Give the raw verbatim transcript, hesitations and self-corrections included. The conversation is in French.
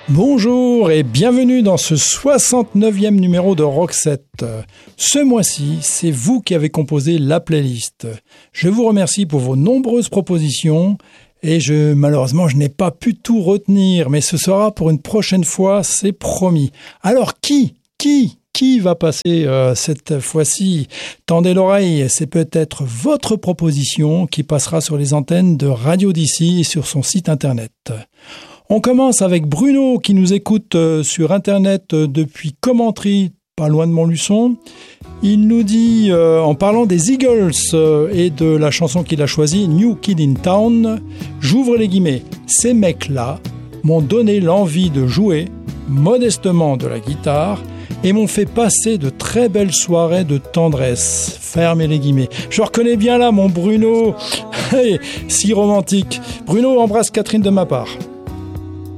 Bonjour et bienvenue dans ce soixante-neuvième numéro de Roxette. Ce mois-ci, c'est vous qui avez composé la playlist. Je vous remercie pour vos nombreuses propositions et je, malheureusement, je n'ai pas pu tout retenir, mais ce sera pour une prochaine fois, c'est promis. Alors qui, qui, qui va passer euh, cette fois-ci? Tendez l'oreille, c'est peut-être votre proposition qui passera sur les antennes de Radio d'ici et sur son site internet. On commence avec Bruno qui nous écoute sur Internet depuis Commentry, pas loin de Montluçon. Il nous dit, euh, en parlant des Eagles euh, et de la chanson qu'il a choisie, New Kid in Town, j'ouvre les guillemets, ces mecs-là m'ont donné l'envie de jouer modestement de la guitare et m'ont fait passer de très belles soirées de tendresse. Fermez les guillemets. Je reconnais bien là mon Bruno, si romantique. Bruno, embrasse Catherine de ma part.